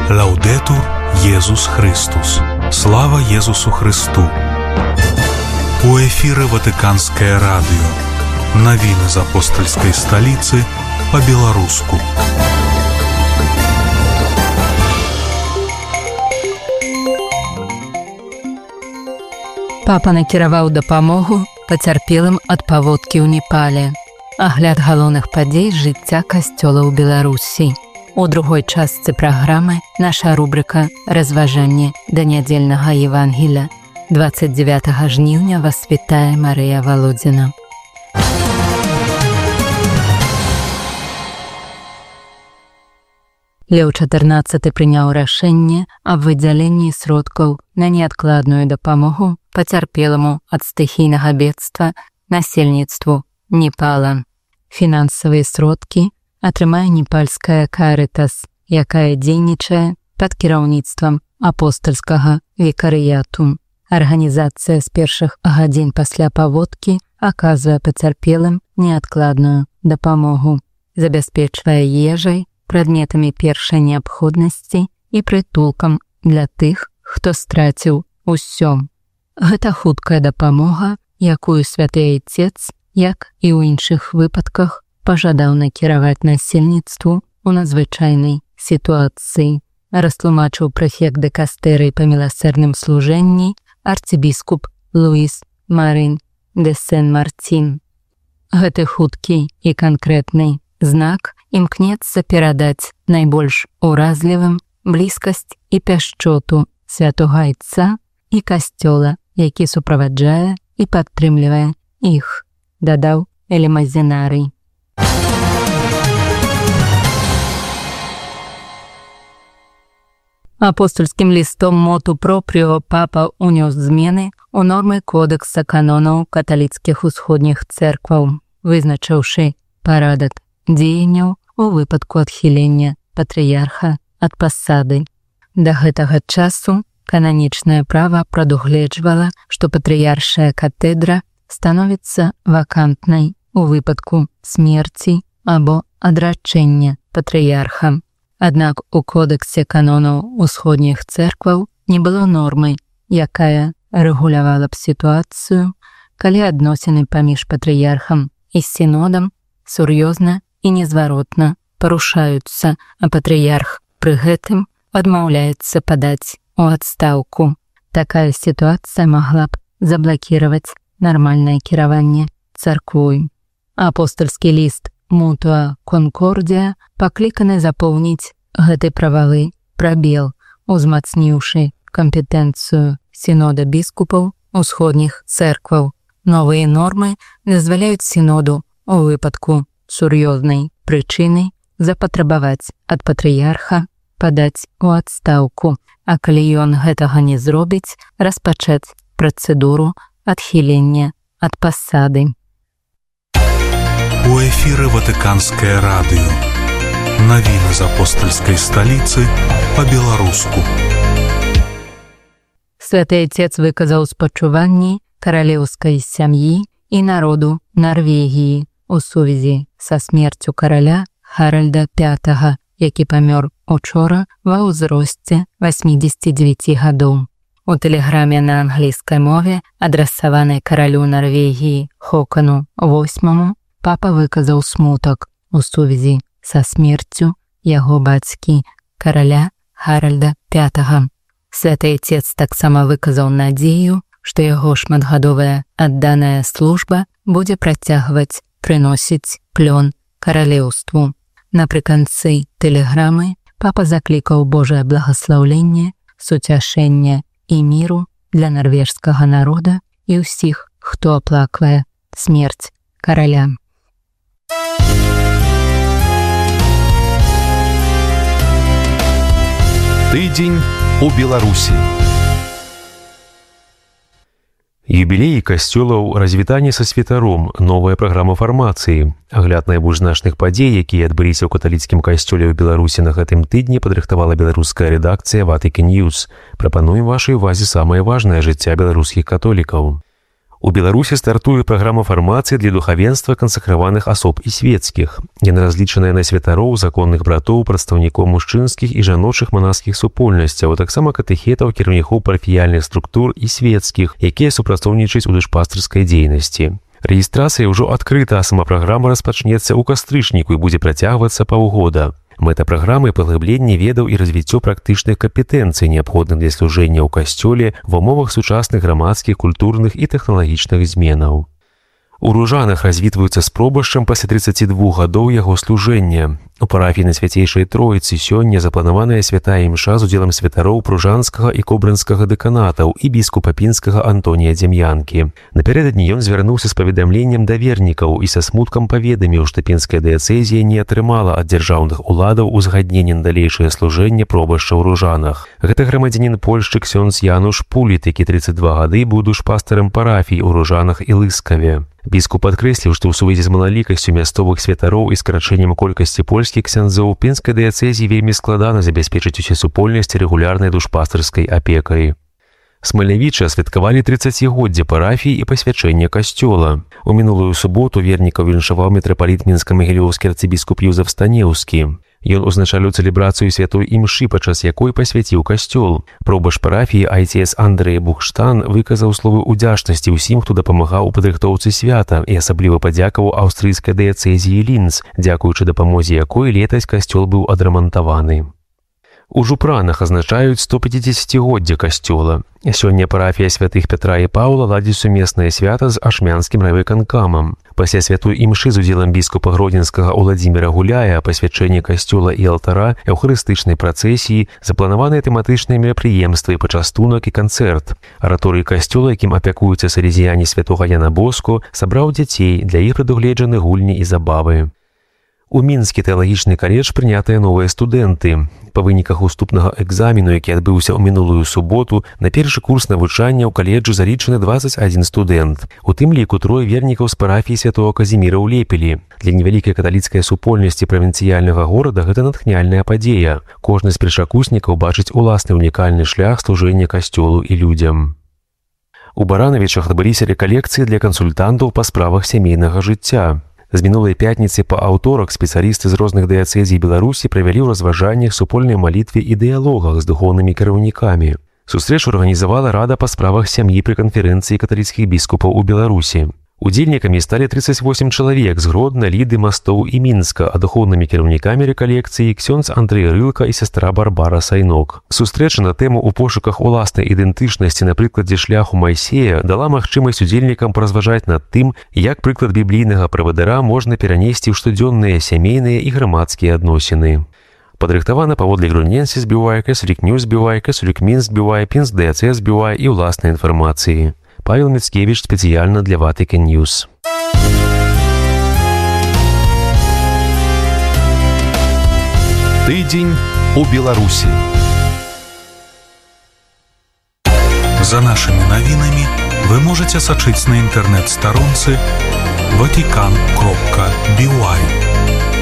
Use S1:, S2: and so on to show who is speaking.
S1: Лаудетур Єсус Христос. Слава Єсусу Христу. У эфире Ватиканское радио. Новины из апостольской столицы по-белорусски.
S2: Папа накіраваў дапамогу пацярпелым ад паводкі ў Непале. Агляд галоўных падзей жыцця касцёла ў Беларусі. У другой частцы праграмы наша рубрика «Разважанне да нядзельнага Евангелія». 29 жніўня вас вітае Марыя Володзіна. Леў XIV прыняў рашэнне аб выдзяленні сродкаў на неадкладную дапамогу пацярпеламу ад стыхійнага бедства насельніцтву Непала. Фінансавыя сродкі атрымае непальская Карытас, якая дзейнічае пад кіраўніцтвам апостальскага викарыяту. Арганізацыя з першых гадзін пасля паводкі аказвае пацярпелым неадкладную дапамогу, забяспечвае ежай, прадметамі першай неабходнасці і прытулкам для тых, хто страціў усё. Гэта хуткая дапамога, якую святы Айцец, як і ў іншых выпадках, пажадаў накіраваць насельніцтву ў надзвычайнай сітуацыі, растлумачыў прэфект дыкастэрыі па міласэрным служэнні арцыбіскуп Луіс Марин де Сен-Мартин. Гэты хуткі і канкрэтны знак імкнецца перадаць найбольш уразлівым блізкасць і пяшчоту святога Айца і касцёла, які суправаджае і падтрымлівае іх, дадаў Элемазінарый. Апостольскім лістом моту пропріо папа унёс змены ў нормы кодэкса канонаў каталіцкіх усходніх цэркваў, вызначыўшы парадак дзеянняў у выпадку адхілення патрыярха ад пасады. Да гэтага часу кананічнае права прадугледжвала, што патрыяршая катэдра становіцца вакантнай у выпадку смерці або адрачэння патрыярха. Аднак у кодэксе канонаў усходніх цэркваў не было нормы, якая рэгулявала б сітуацыю, калі адносіны паміж патрыярхам і сінодам сур'ёзна і незваротна парушаюцца, а патрыярх пры гэтым адмаўляецца падаць у адстаўку. Такая сітуацыя магла б заблакіраваць нармальнае кіраванне царквой. Апостальскі ліст Мутуа Конкордія пакліканы запоўніць гэты прававы прабел, узмацніўшы кампетэнцыю сінода біскупаў усходніх цэркваў. Новыя нормы дазваляюць сіноду у выпадку сур'ёзнай прычыны запатрабаваць ад патрыярха падаць у адстаўку, а калі ён гэтага не зробіць, распачаць працэдуру адхілення ад пасады.
S1: У эфире Ватиканское радио. Новины из апостольской столицы по-белорусски.
S2: Святы Айцец выказаў спачуванні каралеўскай сям'і і народу Нарвегіі у сувязі са смерцю караля Харальда V, які памёр учора ва ўзросце 89 гадоў. У тэлеграме на англійскай мове, адрасаванай каралю Нарвегіі Хокану VIII, папа выказаў смутак у сувязі са смерцю яго бацькі, караля Харальда V. Святы Айцец таксама выказаў надзею, што яго шматгадовая адданая служба будзе працягваць прыносіць плён каралеўству. Напрыканцы тэлеграмы папа заклікаў Божае благаслаўленне, суцяшэння і міру для нарвежскага народа і ўсіх, хто аплаквае смерць караля.
S3: Тыдзень у Беларусі. Юбілеі касцёлаў, развітанне са святаром, новая праграма фармацыі. Агляд найбольш значных падзей, якія адбыліся ў каталіцкім касцёле ў Беларусі на гэтым тыдні, падрыхтавала беларуская рэдакцыя Vatican News. Прапануем вашай увазе самае важнае жыцця беларускіх католікаў. У Беларусі стартуе праграма фармацыі для духавенства кансакраваных асоб і свецкіх. Яна разлічаная на святароў, законных братоў, прадстаўнікоў мужчынскіх і жаночых манаскіх супольнасцяў, а таксама катэхетаў, кіраўнікоў парафіяльных структур і свецкіх, якія супрацоўнічаюць у душпастырскай дзейнасці. Рэгістрацыя ўжо адкрыта, а сама праграма распачнецца ў кастрычніку і будзе працягвацца паўгода. Мэта праграмы – паглыбленне ведаў і развіццё практычных кампетэнцый, неабходных для служэння ў касцёле ва ўмовах сучасных грамадскіх, культурных і тэхналагічных зменаў. У Ружанах развітваюцца з пробашчам пасля 32 гадоў яго служэння. У парафіі Найсвяцейшай Троіцы сёння запланаваная святая імша з удзелам святароў пружанскага і кобрынскага дэканатаў і біскупа пінскага Антонія Дзем'янкі. Напярэдадні ён звярнуўся з паведамленнем да вернікаў і са смуткам паведаміў, што пінская дыяцэзія не атрымала ад дзяржаўных уладаў узгаднення на далейшае служэнне пробашча ў Ружанах. Гэта грамадзянін Польшчы ксёндз Януш Пуліт, які 32 гады быў душпастарам парафій у Ружанах і Лыскаве. Біскуп падкрэсліў, што ў сувязі з малалікасцю мясцовых святароў і скарачэннем колькасці польскіх ксяндзоў пінскай дыяцэзіі вельмі складана забяспечыць усе супольнасці рэгулярнай душпастырскай апекай. Смалявіча святкавалі 30-годдзе парафіі і пасвячэння касцёла. У мінулую суботу вернікаў віншаваў мітрапаліт мінска-магілёўскі арцыбіскуп Юзеф Станеўскі. Ён узначаліў цэлебрацыю святой імшы, падчас якой пасвяціў касцёл. Пробаш парафіі айцес Андрэй Бухштан выказаў словы ўдзячнасці ўсім, хто дапамагаў у падрыхтоўцы свята, і асабліва падзякаваў аўстрыйскай дыяцэзіі Лінц, дзякуючы дапамозе якой летась касцёл быў адрамантаваны. У Жупранах азначаюць 150-годдзе касцёла. Сёння парафія святых Пятра і Паўла ладзіць сумеснае свята з ашмянскім райвыканкамам. Пасля святой імшы з удзелам біскупа гродзенскага Уладзіміра Гуляя, пасвячэння касцёла і алтара, эўхарыстычнай працэсіі, запланаваныя тэматычныя мерапрыемствы, пачастунак і канцэрт. Араторый касцёла, якім апякуюцца салезіяне святога Яна Боско, сабраў дзяцей, для іх прадугледжаны гульні і забавы. У Мінскі тэалагічны каледж прынятыя новыя студэнты. Па выніках уступнага экзамену, які адбыўся ў мінулую суботу, на першы курс навучання ў каледжы залічаны 21 студэнт. У тым ліку 3 вернікаў з парафіі святого Казіміра ў Лепелі. Для невялікай каталіцкай супольнасці правінцыяльнага горада гэта натхняльная падзея. Кожны з першакурснікаў бачыць уласны унікальны шлях служэння касцёлу і людзям. У Баранавічах адбыліся рэкалекцыі для кансультантаў па справах сямейнага жыцця. З мінулай пятніцы па аўторак спецыялісты з розных дыяцэзій Беларусі правялі ў разважаннях, супольнай малітве і дыялогах з духоўнымі кіраўнікамі. Сустрэчу арганізавала Рада па справах сям'і пры канферэнцыі каталіцкіх біскупаў у Беларусі. Удзельнікамі сталі 38 чалавек з Гродна, Ліды, Мастоў і Мінска, а духоўнымі кіраўнікамі рэкалекцыі ксёндз Андрэй Рылка і сястра Барбара Сайнок. Сустрэча на тэму ў пошуках уласнай ідэнтычнасці на прыкладзе шляху Майсея дала магчымасць удзельнікам паразважаць над тым, як прыклад біблійнага правадыра можна перанесці ў штодзённыя сямейныя і грамадскія адносіны. Падрыхтавана паводле Груненсіс Бівай, Кэсулік Ньюс Бівай, Кэсулік Мінск Бівай, Пінск дыяцэз Бівай і ўласнай інфармацыі. Павел Мицкевич спецыяльна для Vatican News.
S4: Тыдзень у Беларусі.
S1: За нашими навінамі вы можете сачыць на інтэрнэт-старонцы vatican.by.